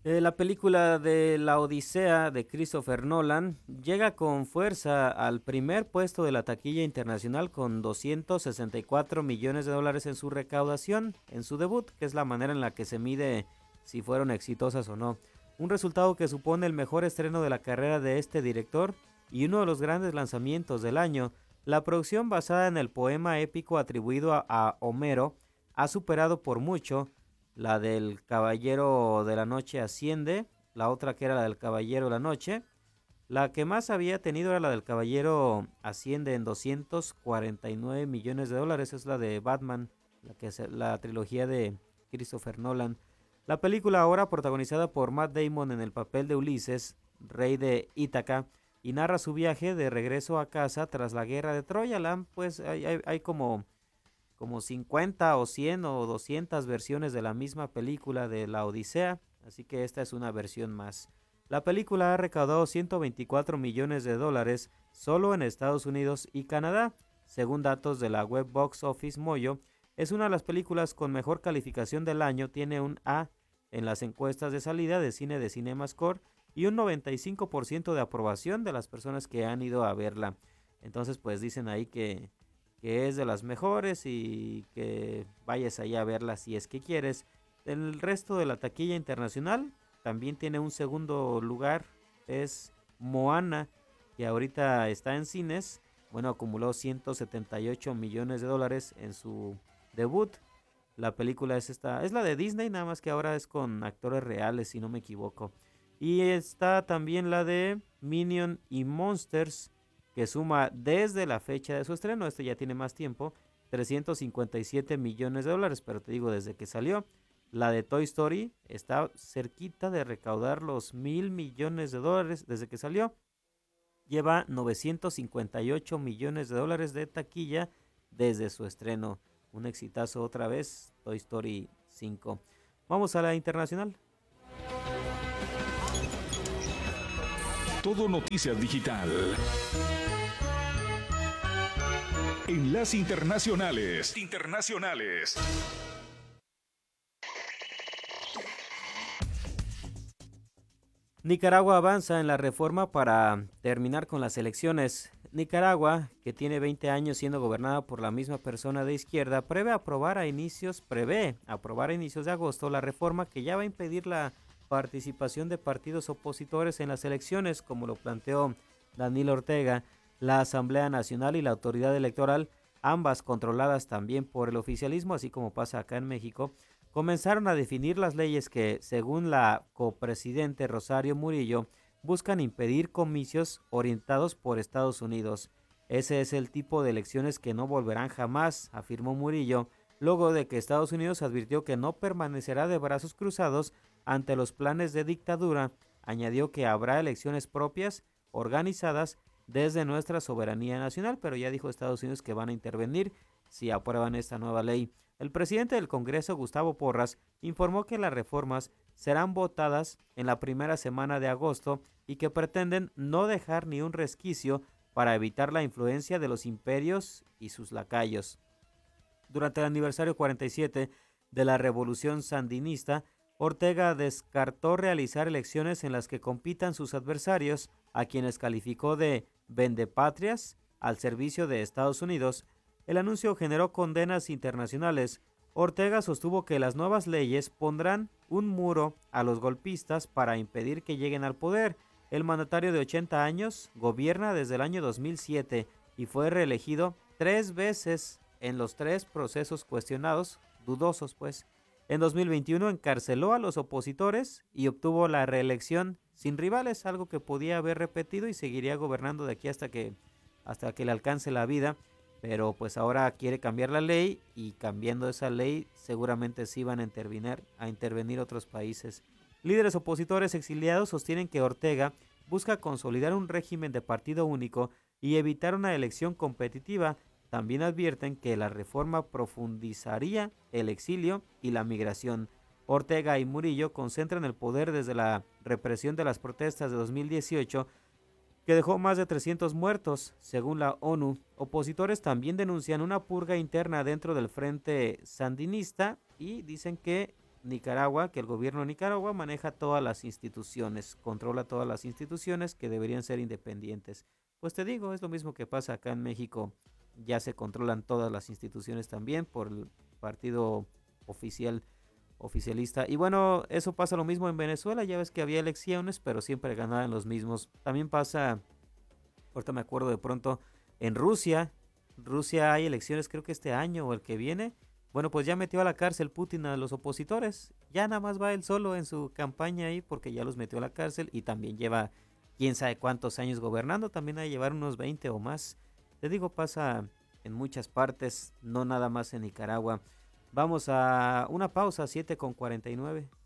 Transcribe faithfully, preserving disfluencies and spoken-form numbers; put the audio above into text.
Eh, la película de La Odisea de Christopher Nolan llega con fuerza al primer puesto de la taquilla internacional con doscientos sesenta y cuatro millones de dólares en su recaudación en su debut, que es la manera en la que se mide si fueron exitosas o no. Un resultado que supone el mejor estreno de la carrera de este director y uno de los grandes lanzamientos del año. La producción basada en el poema épico atribuido a, a Homero ha superado por mucho la del Caballero de la Noche Asciende, la otra que era la del Caballero de la Noche. La que más había tenido era la del Caballero Asciende en doscientos cuarenta y nueve millones de dólares, es la de Batman, la, que es la trilogía de Christopher Nolan. La película ahora protagonizada por Matt Damon en el papel de Ulises, rey de Ítaca, y narra su viaje de regreso a casa tras la guerra de Troya. La, pues hay, hay, hay como como cincuenta o cien o doscientas versiones de la misma película de La Odisea, así que esta es una versión más. La película ha recaudado ciento veinticuatro millones de dólares solo en Estados Unidos y Canadá, según datos de la web Box Office Mojo. Es una de las películas con mejor calificación del año, tiene un A en las encuestas de salida de cine de CinemaScore y un noventa y cinco por ciento de aprobación de las personas que han ido a verla. Entonces, pues dicen ahí que que es de las mejores y que vayas allá a verla si es que quieres. El resto de la taquilla internacional también tiene un segundo lugar, es Moana, que ahorita está en cines. Bueno, acumuló ciento setenta y ocho millones de dólares en su debut. La película es esta, es la de Disney, nada más que ahora es con actores reales, si no me equivoco. Y está también la de Minion y Monsters, que suma desde la fecha de su estreno, este ya tiene más tiempo, trescientos cincuenta y siete millones de dólares, pero te digo, desde que salió. La de Toy Story está cerquita de recaudar los mil millones de dólares desde que salió. Lleva novecientos cincuenta y ocho millones de dólares de taquilla desde su estreno. Un exitazo otra vez, Toy Story cinco. Vamos a la internacional. Todo Noticias Digital. Enlace Internacionales. Internacionales. Nicaragua avanza en la reforma para terminar con las elecciones. Nicaragua, que tiene veinte años siendo gobernada por la misma persona de izquierda, prevé aprobar a inicios, prevé aprobar a inicios de agosto la reforma que ya va a impedir la participación de partidos opositores en las elecciones, como lo planteó Daniel Ortega. La Asamblea Nacional y la Autoridad Electoral, ambas controladas también por el oficialismo, así como pasa acá en México, comenzaron a definir las leyes que, según la copresidente Rosario Murillo, buscan impedir comicios orientados por Estados Unidos. Ese es el tipo de elecciones que no volverán jamás, afirmó Murillo, luego de que Estados Unidos advirtió que no permanecerá de brazos cruzados ante los planes de dictadura. Añadió que habrá elecciones propias, organizadas desde nuestra soberanía nacional, pero ya dijo Estados Unidos que van a intervenir si aprueban esta nueva ley. El presidente del Congreso, Gustavo Porras, informó que las reformas serán votadas en la primera semana de agosto y que pretenden no dejar ni un resquicio para evitar la influencia de los imperios y sus lacayos. Durante el aniversario cuarenta y siete de la Revolución Sandinista, Ortega descartó realizar elecciones en las que compitan sus adversarios, a quienes calificó de vendepatrias al servicio de Estados Unidos. El anuncio generó condenas internacionales. Ortega sostuvo que las nuevas leyes pondrán un muro a los golpistas para impedir que lleguen al poder. El mandatario de ochenta años gobierna desde el año dos mil siete y fue reelegido tres veces en los tres procesos cuestionados, dudosos pues. En dos mil veintiuno encarceló a los opositores y obtuvo la reelección sin rivales, algo que podía haber repetido y seguiría gobernando de aquí hasta que, hasta que le alcance la vida. Pero pues ahora quiere cambiar la ley y cambiando esa ley seguramente sí van a intervenir, a intervenir otros países. Líderes opositores exiliados sostienen que Ortega busca consolidar un régimen de partido único y evitar una elección competitiva. También advierten que la reforma profundizaría el exilio y la migración. Ortega y Murillo concentran el poder desde la represión de las protestas de dos mil dieciocho, que dejó más de trescientos muertos, según la ONU. Opositores también denuncian una purga interna dentro del frente sandinista y dicen que Nicaragua, que el gobierno de Nicaragua maneja todas las instituciones, controla todas las instituciones que deberían ser independientes. Pues te digo, es lo mismo que pasa acá en México, ya se controlan todas las instituciones también por el partido oficial, oficialista. Y bueno, eso pasa lo mismo en Venezuela, ya ves que había elecciones, pero siempre ganaban los mismos. También pasa, ahorita me acuerdo de pronto, en Rusia, Rusia hay elecciones creo que este año o el que viene. Bueno, pues ya metió a la cárcel Putin a los opositores. Ya nada más va él solo en su campaña ahí porque ya los metió a la cárcel y también lleva quién sabe cuántos años gobernando. También ha de llevar unos veinte o más. Te digo, pasa en muchas partes, no nada más en Nicaragua. Vamos a una pausa, siete con cuarenta y nueve.